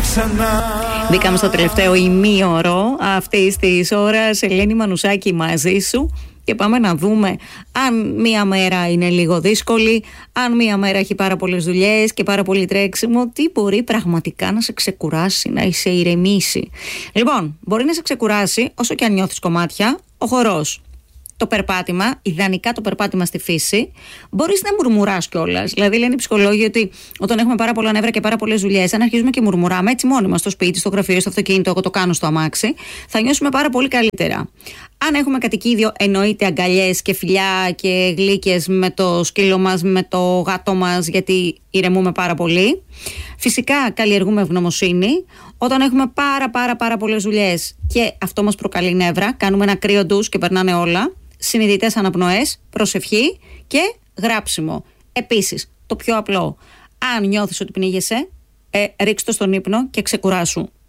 ξανά. Μπήκαμε στο τελευταίο ημίωρο αυτής της ώρας. Ελένη Μανουσάκη μαζί σου. Και πάμε να δούμε αν μία μέρα είναι λίγο δύσκολη, αν μία μέρα έχει πάρα πολλές δουλειές και πάρα πολύ τρέξιμο, τι μπορεί πραγματικά να σε ξεκουράσει, να σε ηρεμήσει. Λοιπόν, μπορεί να σε ξεκουράσει όσο και αν νιώθεις κομμάτια, ο χορός. Το περπάτημα, ιδανικά το περπάτημα στη φύση, μπορείς να μουρμουράς κιόλας. Δηλαδή, λένε οι ψυχολόγοι ότι όταν έχουμε πάρα πολλά νεύρα και πάρα πολλές δουλειές, αν αρχίζουμε και μουρμουράμε έτσι μόνοι μας στο σπίτι, στο γραφείο, στο αυτοκίνητο, εγώ το κάνω στο αμάξι, θα νιώσουμε πάρα πολύ καλύτερα. Αν έχουμε κατοικίδιο, εννοείται αγκαλιές και φιλιά και γλύκες με το σκύλο μας, με το γάτο μας, γιατί ηρεμούμε πάρα πολύ. Φυσικά καλλιεργούμε ευγνωμοσύνη. Όταν έχουμε πάρα πολλές δουλειές και αυτό μας προκαλεί νεύρα, κάνουμε ένα κρύο ντους και περνάνε όλα. Συνειδητές αναπνοές, προσευχή και γράψιμο. Επίσης, το πιο απλό, αν νιώθεις ότι πνίγεσαι, ρίξ' το στον ύπνο και ξεκουράσου.